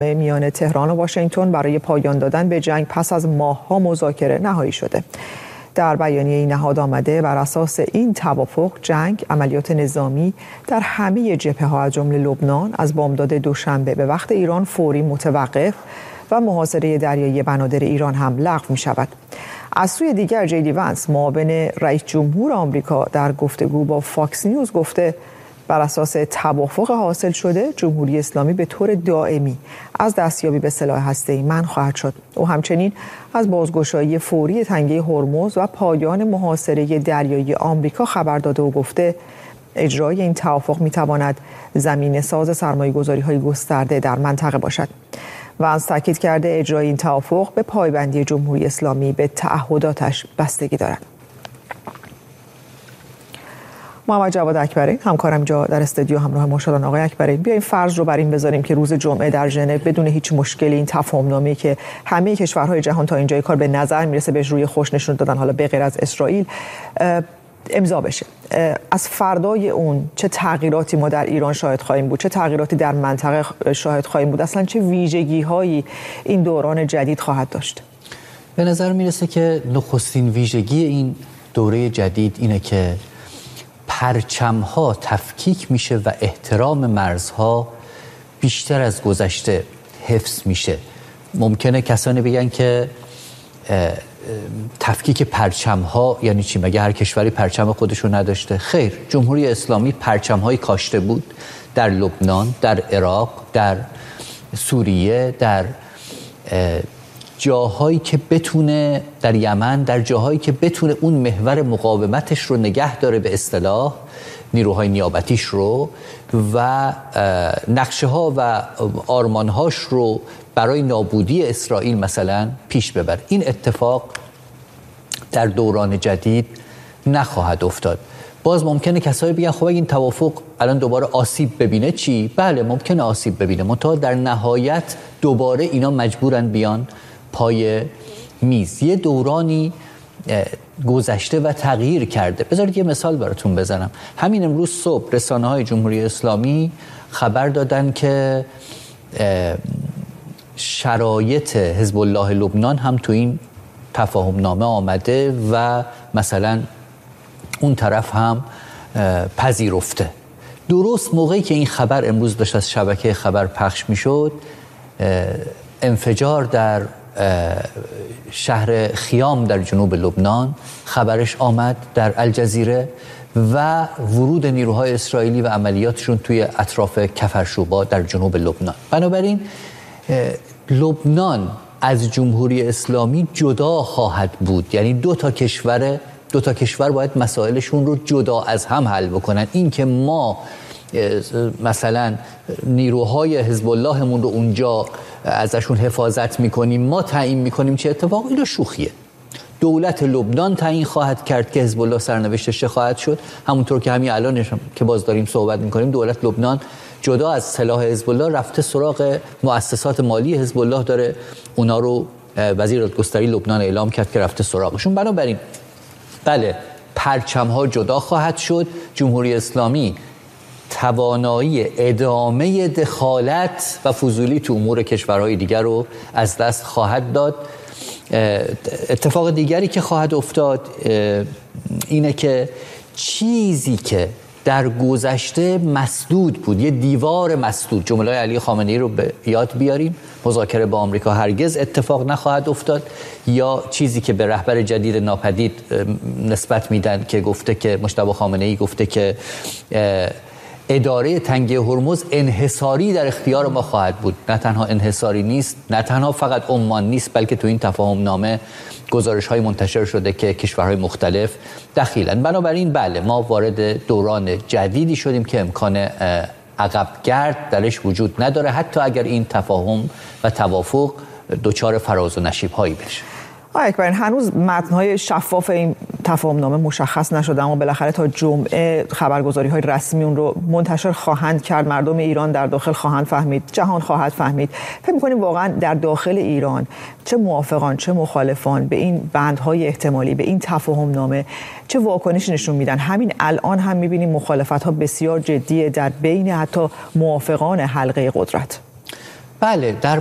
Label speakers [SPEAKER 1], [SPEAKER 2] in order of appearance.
[SPEAKER 1] میان تهران و واشنگتن برای پایان دادن به جنگ پس از ماه‌ها مذاکره نهایی شده. در بیانیه این نهاد آمده بر اساس این توافق جنگ عملیات نظامی در همه جبهه‌ها از جمله لبنان از بامداد دوشنبه به وقت ایران فوری متوقف و محاصره دریایی بنادر ایران هم لغو می شود. از سوی دیگر جی دی ونس معاون رئیس جمهور آمریکا در گفتگو با فاکس نیوز گفته بر اساس توافق حاصل شده جمهوری اسلامی به طور دائمی از دستیابی به سلاح هسته‌ای منع خواهد شد. او همچنین از بازگشایی فوری تنگه هرمز و پایان محاصره دریایی آمریکا خبر داده و گفته اجرای این توافق می‌تواند زمینه‌ساز سرمایه‌گذاری‌های گسترده در منطقه باشد. ونس تاکید کرده اجرای این توافق به پایبندی جمهوری اسلامی به تعهداتش بستگی دارد. محمد جواد اکبری همکارم اینجا در استودیو همراه ما شدن. آقای اکبری بیاین فرض رو بر این بذاریم که روز جمعه در ژنو بدون هیچ مشکلی این تفاهم‌نامه‌ای که همه کشورهای جهان تا اینجای کار به نظر میرسه بهش روی خوش نشون دادن، حالا به غیر از اسرائیل، امضا بشه. از فردای اون چه تغییراتی ما در ایران شاهد خواهیم بود؟ چه تغییراتی در منطقه شاهد خواهیم بود؟ اصلا چه ویژگی‌هایی این دوران جدید خواهد داشت؟
[SPEAKER 2] به نظر میرسه که نخستین ویژگی این دوره جدید اینه که پرچم‌ها تفکیک میشه و احترام مرزها بیشتر از گذشته حفظ میشه. ممکنه کسانی بگن که تفکیک پرچم‌ها یعنی چی؟ مگه هر کشوری پرچم خودشو نداشته؟ خیر، جمهوری اسلامی پرچم‌هایی کاشته بود در لبنان، در عراق، در سوریه، در جاهایی که بتونه، در یمن، در جاهایی که بتونه اون محور مقاومتش رو نگه داره، به اصطلاح نیروهای نیابتیش رو و نقشه ها و آرمانهاش رو برای نابودی اسرائیل مثلا پیش ببر. این اتفاق در دوران جدید نخواهد افتاد. باز ممکنه کسایی بگن خب این توافق الان دوباره آسیب ببینه چی؟ بله ممکنه آسیب ببینه، منتها در نهایت دوباره اینا مجبورن بیان پای میز. یه دورانی گذشته و تغییر کرده. بذارید یه مثال براتون بزنم. همین امروز صبح رسانه‌های جمهوری اسلامی خبر دادن که شرایط حزب الله لبنان هم تو این تفاهم نامه آمده و مثلا اون طرف هم پذیرفته. درست موقعی که این خبر امروز داشت از شبکه خبر پخش میشد، انفجار در شهر خیام در جنوب لبنان خبرش آمد در الجزیره و ورود نیروهای اسرائیلی و عملیاتشون توی اطراف کفرشوبا در جنوب لبنان. بنابراین لبنان از جمهوری اسلامی جدا خواهد بود. یعنی دو تا کشور باید مسائلشون رو جدا از هم حل بکنن. این که ما مثلا نیروهای حزب اللهمون رو اونجا ازشون حفاظت میکنیم، ما تعیین میکنیم چه اتفاق، اینو شوخیه. دولت لبنان تعیین خواهد کرد که حزب الله سرنوشتش چه خواهد شد. همونطور که همین الان که باز داریم صحبت میکنیم، دولت لبنان جدا از سلاح حزب الله رفته سراغ مؤسسات مالی حزب الله، داره اونا رو وزیر دادگستری لبنان اعلام کرد که رفته سراغشون. بنابراین بله، پرچم‌ها جدا خواهد شد. جمهوری اسلامی توانایی ادامه دخالت و فضولی تو امور کشورهای دیگر رو از دست خواهد داد. اتفاق دیگری که خواهد افتاد اینه که چیزی که در گذشته مسدود بود، یه دیوار مسدود، جمله علی خامنه‌ای رو به یاد بیاریم، مذاکره با آمریکا هرگز اتفاق نخواهد افتاد، یا چیزی که به رهبر جدید ناپدید نسبت میدن که گفته که مجتبی خامنه‌ای گفته که اداره تنگه هرمز انحصاری در اختیار ما خواهد بود. نه تنها انحصاری نیست، نه تنها فقط عمان نیست، بلکه تو این تفاهم نامه گزارش‌های منتشر شده که کشورهای مختلف دخیلن. بنابراین بله، ما وارد دوران جدیدی شدیم که امکان عقبگرد درش وجود نداره، حتی اگر این تفاهم و توافق دچار فراز و نشیب‌هایی بشه.
[SPEAKER 1] اکبرین، هنوز متن‌های شفاف این تفاهم‌نامه مشخص نشده، اما بالاخره تا جمعه خبرگزاری‌های رسمی اون رو منتشر خواهند کرد. مردم ایران در داخل خواهند فهمید، جهان خواهد فهمید. فکر می‌کنیم واقعاً در داخل ایران چه موافقان چه مخالفان به این بندهای احتمالی، به این تفاهم‌نامه چه واکنشی نشون میدن؟ همین الان هم می‌بینیم مخالفت‌ها بسیار جدیه در بین حتی موافقان حلقه قدرت.
[SPEAKER 2] بله، در